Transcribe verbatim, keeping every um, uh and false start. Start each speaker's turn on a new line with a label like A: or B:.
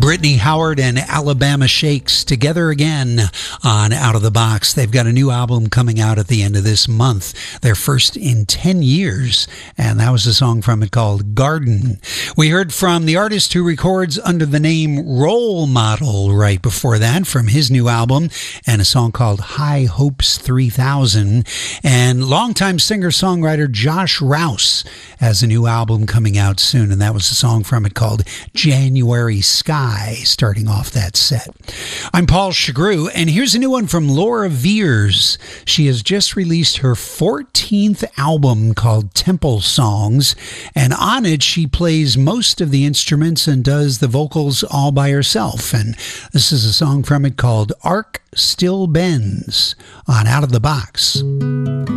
A: Brittany Howard and Alabama Shakes together again on Out of the Box. They've got a new album coming out at the end of this month, their first in ten years, and that was a song from it called Garden. We heard from the artist who records under the name Role Model right before that from his new album, and a song called High Hopes three thousand. And longtime singer-songwriter Josh Rouse has a new album coming out soon, and that was a song from it called January Sky, starting off that set. I'm Paul Chagru, and here's a new one from Laura Veers. She has just released her fourteenth album called Temple Songs, and on it she plays most of the instruments and does the vocals all by herself. And this is a song from it called Arc Still Bends on Out of the Box.